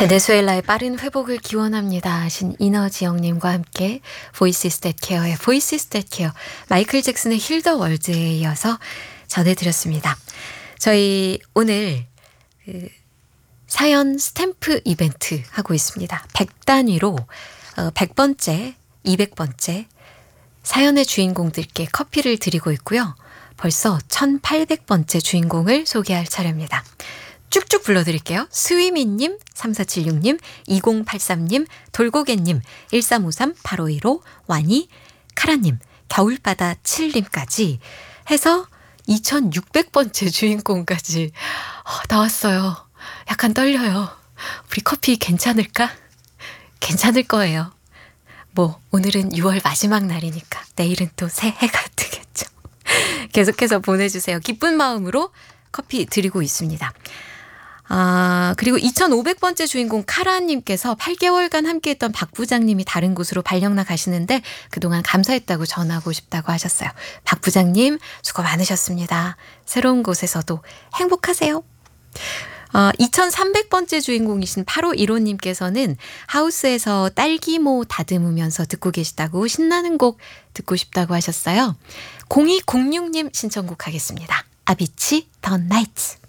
베네수엘라의 빠른 회복을 기원합니다 하신 이너지영님과 함께 Voices That Care의 Voices That Care, 마이클 잭슨의 힐 더 월드에 이어서 전해드렸습니다. 저희 오늘 사연 스탬프 이벤트 하고 있습니다. 100단위로 100번째, 200번째 사연의 주인공들께 커피를 드리고 있고요. 벌써 1800번째 주인공을 소개할 차례입니다. 쭉쭉 불러드릴게요. 스위미님, 3476님, 2083님, 돌고개님, 1353, 8515, 와니, 카라님, 겨울바다 7님까지 해서 2600번째 주인공까지 나왔어요. 약간 떨려요. 우리 커피 괜찮을까? 괜찮을 거예요. 뭐 오늘은 6월 마지막 날이니까 내일은 또 새해가 되겠죠. 계속해서 보내주세요. 기쁜 마음으로 커피 드리고 있습니다. 그리고 2500번째 주인공 카라님께서 8개월간 함께했던 박 부장님이 다른 곳으로 발령 나가시는데 그동안 감사했다고 전하고 싶다고 하셨어요. 박 부장님 수고 많으셨습니다. 새로운 곳에서도 행복하세요. 2300번째 주인공이신 8515님께서는 하우스에서 딸기모 다듬으면서 듣고 계시다고 신나는 곡 듣고 싶다고 하셨어요. 0206님 신청곡 하겠습니다. 아비치 더 나이트.